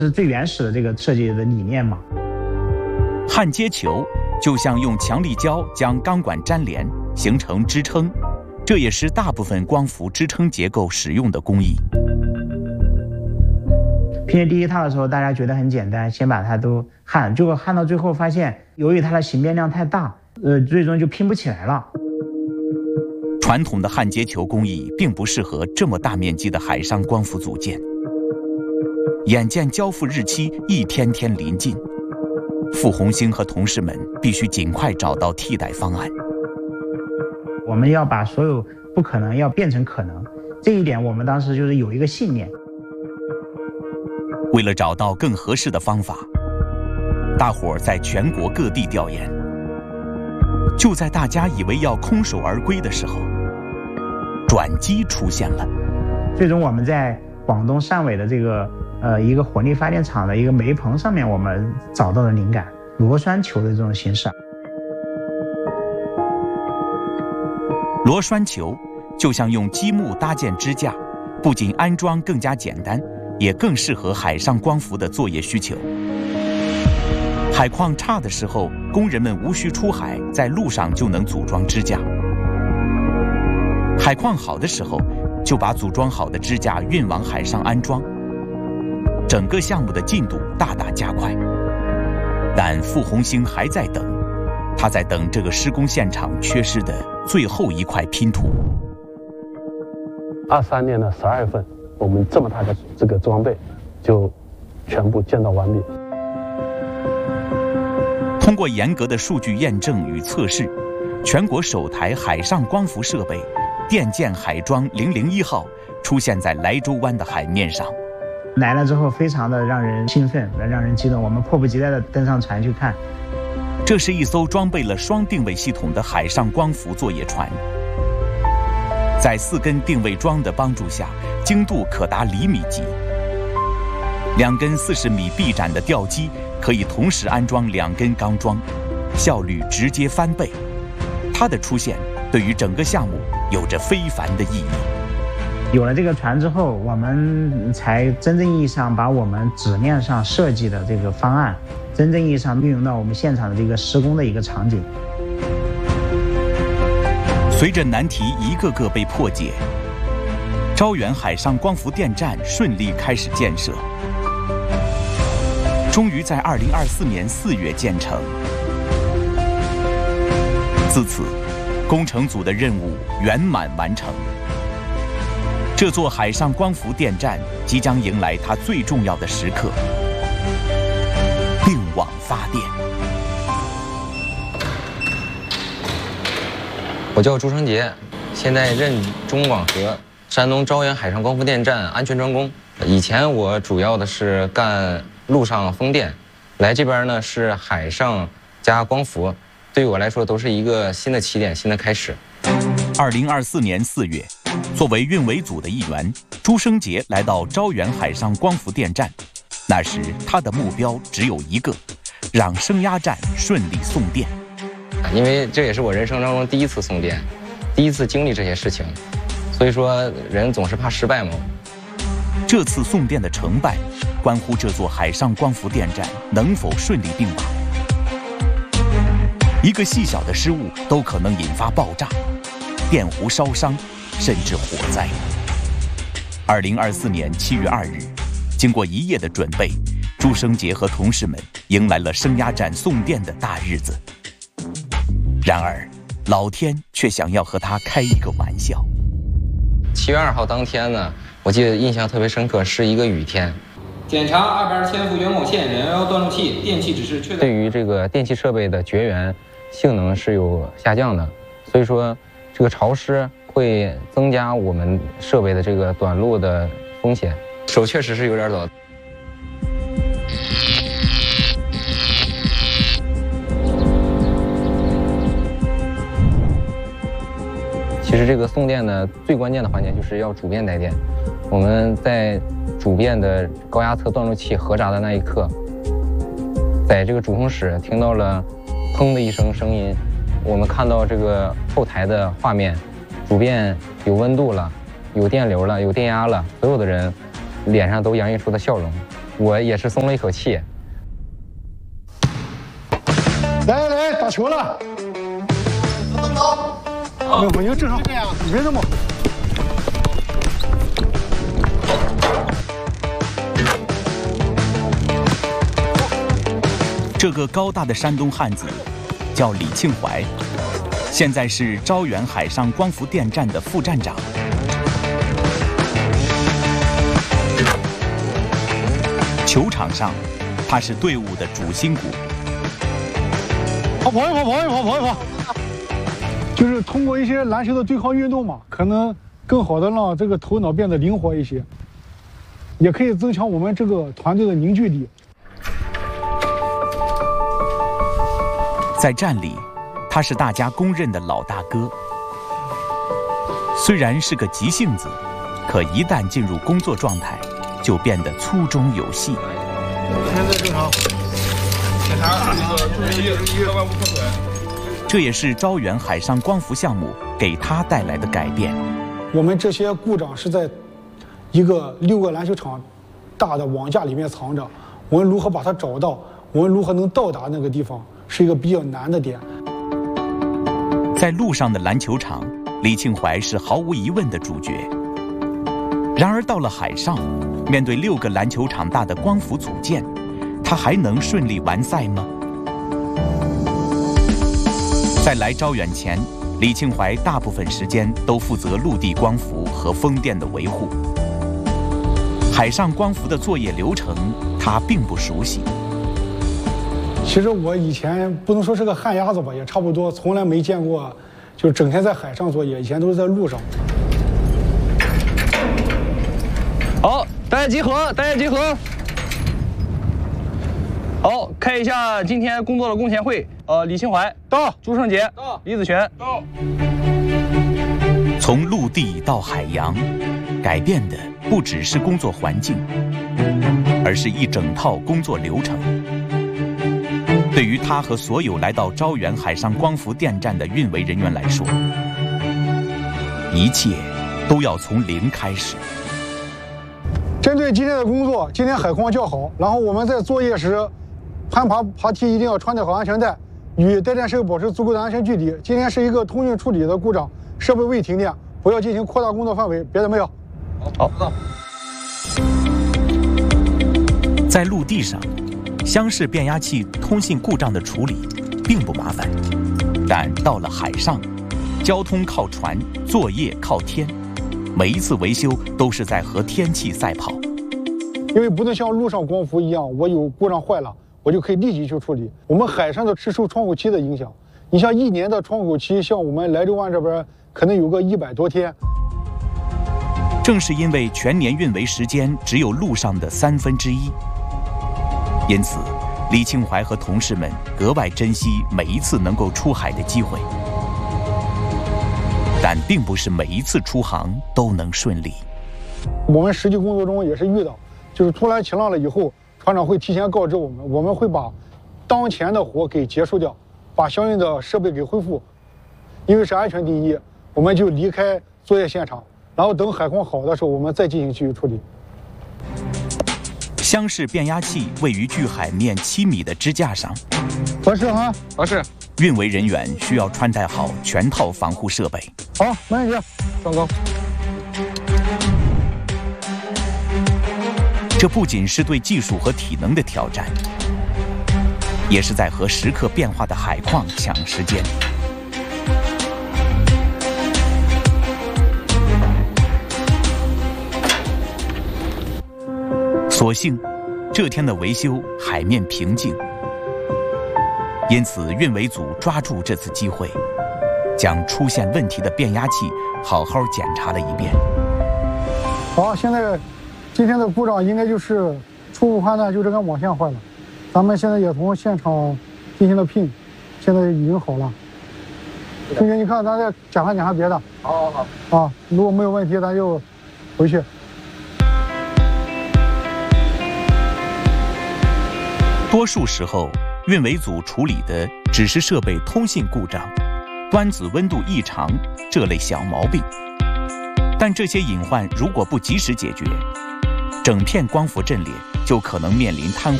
这是最原始的这个设计的理念嘛。 焊接球就像用强力胶将钢管粘连，形成支撑，这也是大部分光伏支撑结构使用的工艺。 拼接第一套的时候，大家觉得很简单，先把它都焊，结果焊到最后发现，由于它的形变量太大，最终就拼不起来了。 传统的焊接球工艺并不适合这么大面积的海上光伏组件。眼见交付日期一天天临近，傅红星和同事们必须尽快找到替代方案。 我们要把所有不可能要变成可能，这一点我们当时就是有一个信念。 为了找到更合适的方法，大伙儿在全国各地调研。就在大家以为要空手而归的时候，转机出现了。 最终我们在广东汕尾的这个一个火力发电厂的一个煤棚上面，我们找到了灵感，螺栓球的这种形式。 螺栓球就像用积木搭建支架，不仅安装更加简单，也更适合海上光伏的作业需求。海况差的时候，工人们无需出海，在路上就能组装支架；海况好的时候，就把组装好的支架运往海上安装。整个项目的进度大大加快。但傅红星还在等，他在等这个施工现场缺失的最后一块拼图。 23年的12月份，我们这么大的这个装备就全部建造完毕。 通过严格的数据验证与测试，全国首台海上光伏设备电建海庄001号出现在莱州湾的海面上。 来了之后非常的让人兴奋，让人激动，我们迫不及待地登上船去看。 这是一艘装备了双定位系统的海上光伏作业船，在4根定位桩的帮助下，精度可达厘米级。2根40米臂展的吊机可以同时安装2根钢桩，效率直接翻倍。它的出现对于整个项目有着非凡的意义。 有了这个船之后，我们才真正意义上把我们纸面上设计的这个方案，真正意义上运用到我们现场的这个施工的一个场景。 随着难题一个个被破解，招远海上光伏电站顺利开始建设，终于在2024年4月建成。自此，工程组的任务圆满完成。这座海上光伏电站即将迎来它最重要的时刻——并网发电。 我叫朱成杰，现在任中广核山东招远海上光伏电站安全专工。以前我主要的是干陆上风电，来这边呢是海上加光伏，对于我来说都是一个新的起点、新的开始。 2024年4月，作为运维组的一员，朱生杰来到招远海上光伏电站。那时他的目标只有一个，让升压站顺利送电。 因为这也是我人生当中第一次送电，第一次经历这些事情，所以说人总是怕失败嘛。 这次送电的成败，关乎这座海上光伏电站能否顺利并网。一个细小的失误都可能引发爆炸、电弧烧伤，甚至火灾。2024年7月2日，经过1夜的准备，朱生杰和同事们迎来了升压站送电的大日子。然而，老天却想要和他开一个玩笑。 7月2号当天呢，我记得印象特别深刻，是一个雨天。 检查220千伏元某线211断路器电气指示确认。 对于这个电气设备的绝缘性能是有下降的，所以说这个潮湿会增加我们设备的这个短路的风险。手确实是有点抖。其实这个送电的最关键的环节就是要主变带电。我们在主变的高压侧断路器合闸的那一刻，在这个主控室听到了砰的一声声音，我们看到这个后台的画面，主变有温度了，有电流了，有电压了，所有的人脸上都洋溢出的笑容， 我也是松了一口气。 来，打球了。我就正常，你别这么。 这个高大的山东汉子叫李庆怀，现在是招远海上光伏电站的副站长。球场上，他是队伍的主心骨。 跑一跑。就是通过一些篮球的对抗运动嘛，可能更好的让这个头脑变得灵活一些，也可以增强我们这个团队的凝聚力。 在站里，他是大家公认的老大哥。虽然是个急性子，可一旦进入工作状态，就变得粗中有细。 现在正常。 检查那个注意力外部破损。 这也是招远海上光伏项目给他带来的改变。 我们这些故障是在一个6个篮球场大的网架里面藏着，我们如何把它找到，我们如何能到达那个地方，是一个比较难的点。 在路上的篮球场，李庆怀是毫无疑问的主角。然而到了海上，面对6个篮球场大的光伏组件，他还能顺利完赛吗？在来招远前，李庆怀大部分时间都负责陆地光伏和风电的维护。海上光伏的作业流程，他并不熟悉。 其实我以前不能说是个旱鸭子吧，也差不多，从来没见过，就整天在海上作业，以前都是在路上。 好，大家集合，好，开一下今天工作的工前会。李庆怀到，朱胜杰到，李子璇到。 从陆地到海洋，改变的不只是工作环境，而是一整套工作流程。对于他和所有来到招远海上光伏电站的运维人员来说，一切都要从零开始。 针对今天的工作，今天海况较好，然后我们在作业时攀爬梯一定要穿戴好安全带，与带电设备保持足够的安全距离。今天是一个通讯处理的故障，设备未停电，不要进行扩大工作范围，别的没有。 好，知道。 在陆地上，厢式变压器通信故障的处理并不麻烦，但到了海上，交通靠船，作业靠天，每一次维修都是在和天气赛跑。 因为不能像陆上光伏一样，我有故障坏了，我就可以立即去处理。我们海上的是受窗口期的影响，你像1年的窗口期，像我们莱州湾这边可能有个100多天。 正是因为全年运维时间只有陆上的1/3，因此李庆怀和同事们格外珍惜每一次能够出海的机会。但并不是每一次出航都能顺利。 我们实际工作中也是遇到，就是突然起浪了以后，船长会提前告知我们，我们会把当前的活给结束掉，把相应的设备给恢复，因为是安全第一，我们就离开作业现场，然后等海况好的时候，我们再进行继续处理。 厢式变压器位于距海面7米的支架上。 合适哈， 合适。 运维人员需要穿戴好全套防护设备。 好，没问题。 上钩。 这不仅是对技术和体能的挑战，也是在和时刻变化的海况抢时间。所幸，这天的维修海面平静，因此运维组抓住这次机会，将出现问题的变压器好好检查了一遍。 好，现在今天的故障应该就是初步判断就这根网线坏了，咱们现在也从现场进行了拼，现在已经好了。同学，你看咱再检查别的。 好。 啊，如果没有问题，咱就回去。 多数时候，运维组处理的只是设备通信故障、端子温度异常这类小毛病。但这些隐患如果不及时解决， 整片光伏阵列就可能面临瘫痪